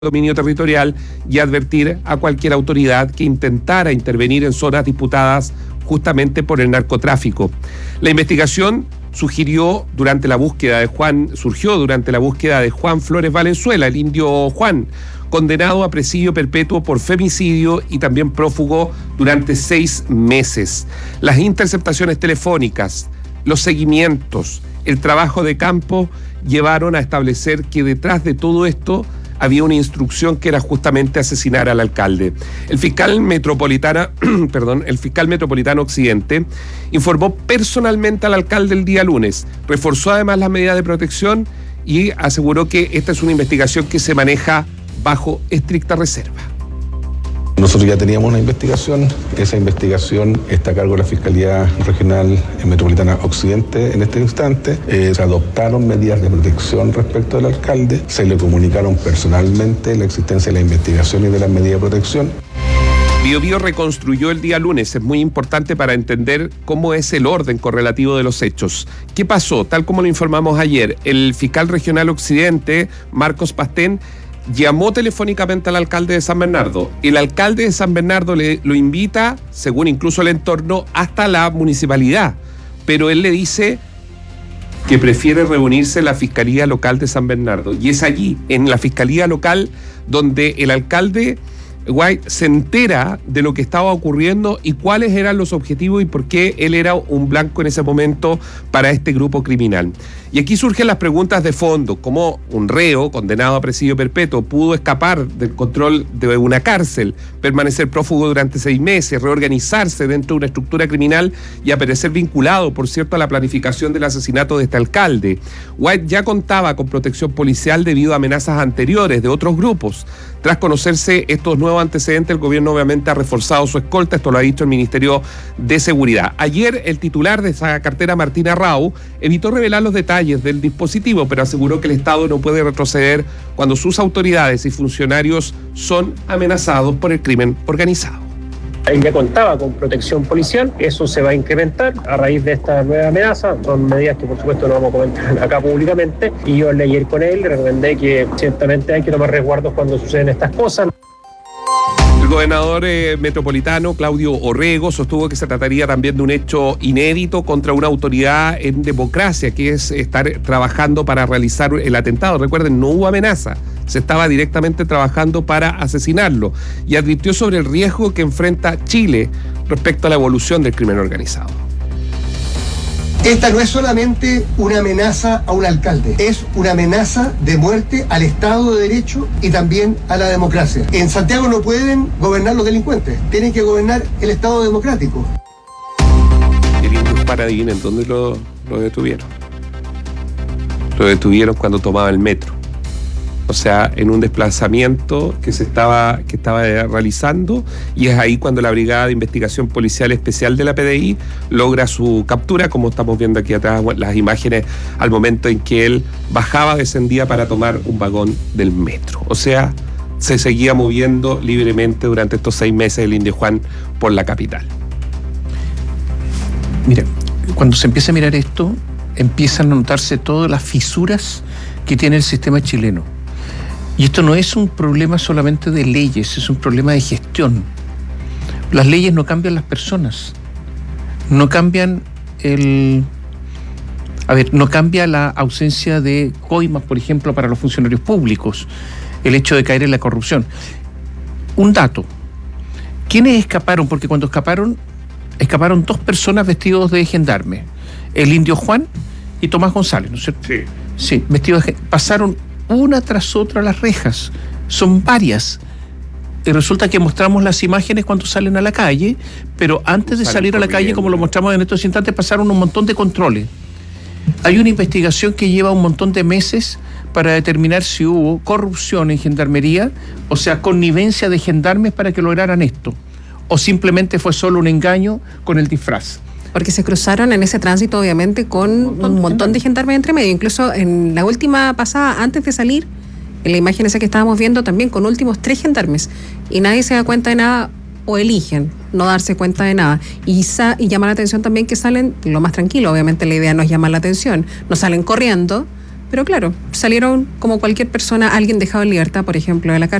dominio territorial y advertir a cualquier autoridad que intentara intervenir en zonas disputadas justamente por el narcotráfico. La investigación surgió durante la búsqueda de Juan Flores Valenzuela, el indio Juan, condenado a presidio perpetuo por femicidio y también prófugo durante 6 meses. Las interceptaciones telefónicas, los seguimientos, el trabajo de campo llevaron a establecer que detrás de todo esto había una instrucción que era justamente asesinar al alcalde. El fiscal metropolitano Occidente informó personalmente al alcalde el día lunes, reforzó además las medidas de protección y aseguró que esta es una investigación que se maneja bajo estricta reserva. Nosotros ya teníamos una investigación, esa investigación está a cargo de la Fiscalía Regional Metropolitana Occidente en este instante. Se adoptaron medidas de protección respecto del alcalde, se le comunicaron personalmente la existencia de la investigación y de las medidas de protección. Biobío reconstruyó el día lunes, es muy importante para entender cómo es el orden correlativo de los hechos. ¿Qué pasó? Tal como lo informamos ayer, el fiscal regional Occidente, Marcos Pastén, llamó telefónicamente al alcalde de San Bernardo. El alcalde de San Bernardo lo invita, según incluso el entorno, hasta la municipalidad. Pero él le dice que prefiere reunirse en la Fiscalía Local de San Bernardo. Y es allí, en la Fiscalía Local, donde el alcalde White se entera de lo que estaba ocurriendo y cuáles eran los objetivos y por qué él era un blanco en ese momento para este grupo criminal. Y aquí surgen las preguntas de fondo: ¿cómo un reo condenado a presidio perpetuo pudo escapar del control de una cárcel, permanecer prófugo durante 6 meses, reorganizarse dentro de una estructura criminal y aparecer vinculado, por cierto, a la planificación del asesinato de este alcalde? White ya contaba con protección policial debido a amenazas anteriores de otros grupos. Tras conocerse estos nuevos antecedentes, el gobierno obviamente ha reforzado su escolta, esto lo ha dicho el Ministerio de Seguridad. Ayer el titular de esa cartera, Martín Arrau, evitó revelar los detalles del dispositivo, pero aseguró que el Estado no puede retroceder cuando sus autoridades y funcionarios son amenazados por el crimen organizado. Él ya contaba con protección policial, eso se va a incrementar a raíz de esta nueva amenaza. Son medidas que por supuesto no vamos a comentar acá públicamente, y yo hablé ayer con él, le recomendé que ciertamente hay que tomar resguardos cuando suceden estas cosas. El gobernador metropolitano, Claudio Orrego, sostuvo que se trataría también de un hecho inédito contra una autoridad en democracia, que es estar trabajando para realizar el atentado. Recuerden, no hubo amenaza, se estaba directamente trabajando para asesinarlo, y advirtió sobre el riesgo que enfrenta Chile respecto a la evolución del crimen organizado. Esta no es solamente una amenaza a un alcalde, es una amenaza de muerte al Estado de Derecho y también a la democracia. En Santiago no pueden gobernar los delincuentes, tienen que gobernar el Estado democrático. El indio Juan, adivinen dónde lo detuvieron. Lo detuvieron cuando tomaba el metro. O sea, en un desplazamiento que estaba realizando, y es ahí cuando la Brigada de Investigación Policial Especial de la PDI logra su captura, como estamos viendo aquí atrás las imágenes, al momento en que él descendía para tomar un vagón del metro. O sea, se seguía moviendo libremente durante estos 6 meses el indio Juan por la capital. Mira, cuando se empieza a mirar esto, empiezan a notarse todas las fisuras que tiene el sistema chileno. Y esto no es un problema solamente de leyes, es un problema de gestión. Las leyes no cambian las personas, no cambian no cambia la ausencia de coimas, por ejemplo, para los funcionarios públicos, el hecho de caer en la corrupción. Un dato: ¿quiénes escaparon? Porque cuando escaparon 2 personas vestidos de gendarme, el indio Juan y Tomás González, ¿no es cierto? Sí. Sí, vestidos de pasaron una tras otra las rejas, son varias. Y resulta que mostramos las imágenes cuando salen a la calle, pero antes de salir a la calle, como lo mostramos en estos instantes, pasaron un montón de controles. Hay una investigación que lleva un montón de meses para determinar si hubo corrupción en gendarmería, o sea, connivencia de gendarmes para que lograran esto, o simplemente fue solo un engaño con el disfraz. Porque se cruzaron en ese tránsito, obviamente, con un montón de gendarmes entre medio. Incluso en la última pasada, antes de salir, en la imagen esa que estábamos viendo, también con últimos 3 gendarmes. Y nadie se da cuenta de nada, o eligen no darse cuenta de nada. Y llama la atención también que salen lo más tranquilo. Obviamente la idea no es llamar la atención. No salen corriendo, Pero claro, salieron como cualquier persona, alguien dejado en libertad, por ejemplo, de la cárcel.